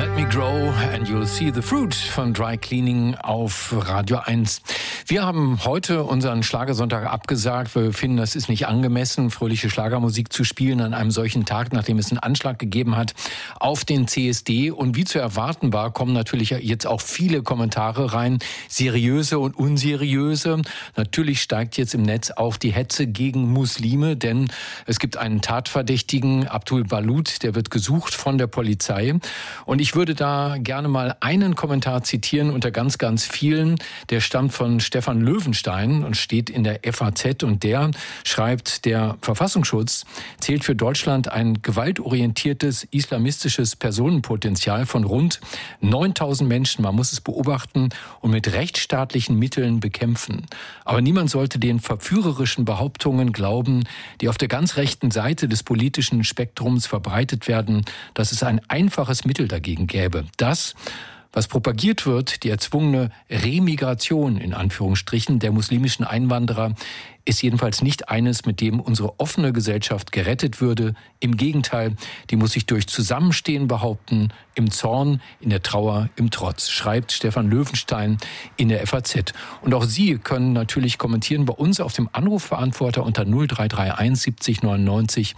Let Me Grow and You'll See the Fruit von Dry Cleaning auf Radio 1. Wir haben heute unseren Schlagersonntag abgesagt. Wir finden, das ist nicht angemessen, fröhliche Schlagermusik zu spielen an einem solchen Tag, nachdem es einen Anschlag gegeben hat auf den CSD. Und wie zu erwarten war, kommen natürlich jetzt auch viele Kommentare rein, seriöse und unseriöse. Natürlich steigt jetzt im Netz auch die Hetze gegen Muslime, denn es gibt einen Tatverdächtigen, Abdul Balut, der wird gesucht von der Polizei. Und ich würde da gerne mal einen Kommentar zitieren unter ganz, ganz vielen. Der stammt von Stefan Löwenstein und steht in der FAZ. Und der schreibt, der Verfassungsschutz zählt für Deutschland ein gewaltorientiertes islamistisches Personenpotenzial von rund 9.000 Menschen. Man muss es beobachten und mit rechtsstaatlichen Mitteln bekämpfen. Aber niemand sollte den verführerischen Behauptungen glauben, die auf der ganz rechten Seite des politischen Spektrums verbreitet werden, dass es ein einfaches Mittel dagegen gäbe. Das, was propagiert wird, die erzwungene Remigration in Anführungsstrichen der muslimischen Einwanderer, ist jedenfalls nicht eines, mit dem unsere offene Gesellschaft gerettet würde. Im Gegenteil, die muss sich durch Zusammenstehen behaupten, im Zorn, in der Trauer, im Trotz, schreibt Stefan Löwenstein in der FAZ. Und auch Sie können natürlich kommentieren bei uns auf dem Anrufbeantworter unter 0331 70 99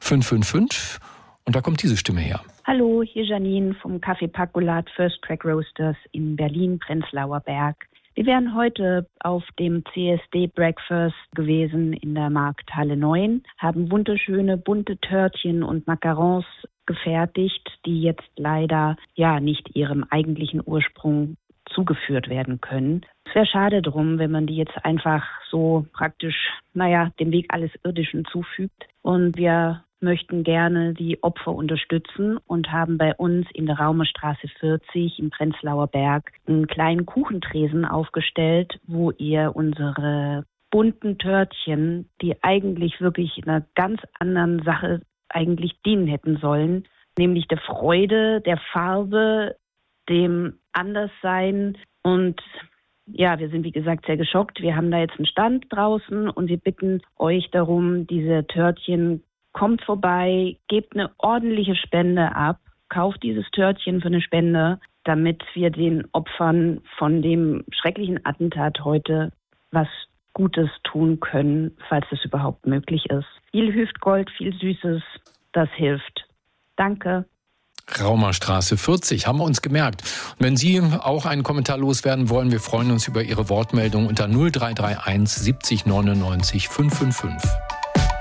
555. Und da kommt diese Stimme her. Hallo, hier Janine vom Café Pacolat First Track Roasters in Berlin, Prenzlauer Berg. Wir wären heute auf dem CSD Breakfast gewesen in der Markthalle 9, haben wunderschöne bunte Törtchen und Macarons gefertigt, die jetzt leider nicht ihrem eigentlichen Ursprung zugeführt werden können. Es wäre schade drum, wenn man die jetzt einfach so praktisch, dem Weg alles Irdischen zufügt. Und wir möchten gerne die Opfer unterstützen und haben bei uns in der Raumerstraße 40 im Prenzlauer Berg einen kleinen Kuchentresen aufgestellt, wo ihr unsere bunten Törtchen, die eigentlich wirklich einer ganz anderen Sache eigentlich dienen hätten sollen, nämlich der Freude, der Farbe, dem Anderssein. Und wir sind wie gesagt sehr geschockt. Wir haben da jetzt einen Stand draußen und wir bitten euch darum, diese Törtchen, kommt vorbei, gebt eine ordentliche Spende ab, kauft dieses Törtchen für eine Spende, damit wir den Opfern von dem schrecklichen Attentat heute was Gutes tun können, falls es überhaupt möglich ist. Viel Hüftgold, viel Süßes, das hilft. Danke. Raumerstraße 40, haben wir uns gemerkt. Und wenn Sie auch einen Kommentar loswerden wollen, wir freuen uns über Ihre Wortmeldung unter 0331 70 99 555.